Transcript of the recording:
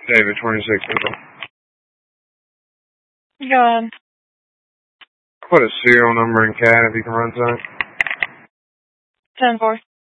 David, 26 Central. Go ahead. What is serial number and CAD if you can run some? 10-4.